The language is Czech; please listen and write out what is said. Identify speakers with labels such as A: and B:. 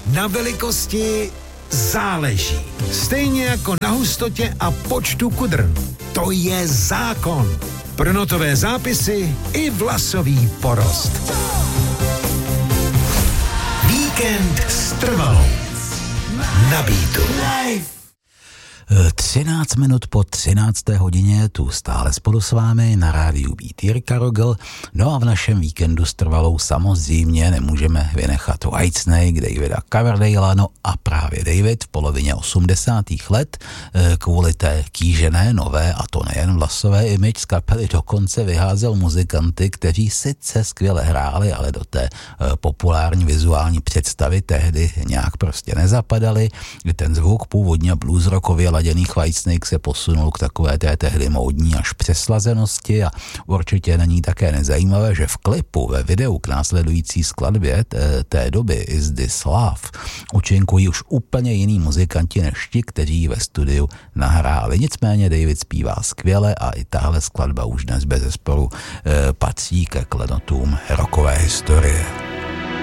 A: Na velikosti záleží. Stejně jako na hustotě a počtu kudrn. To je zákon. Pro notové zápisy i vlasový porost. Víkend s Trvalou. Na Beatu.
B: 13 minut po 13. hodině tu stále spolu s vámi na rádiu Beat Jirka Rogl. No a v našem víkendu s Trvalou samozřejmě nemůžeme vynechat Whitesnake, Davida Coverdale'a, no a právě David v polovině 80. let kvůli té kýžené nové, a to nejen vlasové image z kapely dokonce vyházel muzikanty, kteří sice skvěle hráli, ale do té populární vizuální představy tehdy nějak prostě nezapadali, kdy ten zvuk původně blues rockově laděných Whitesnake se posunul k takové té tehdy módní až přeslazenosti a určitě není také nezajímavé, že v klipu ve videu k následující skladbě té doby Is This Love účinkují už úplně jiný muzikanti než ti, kteří ve studiu nahráli. Nicméně David zpívá skvěle a i tahle skladba už dnes bezesporu patří ke klenotům rockové historie.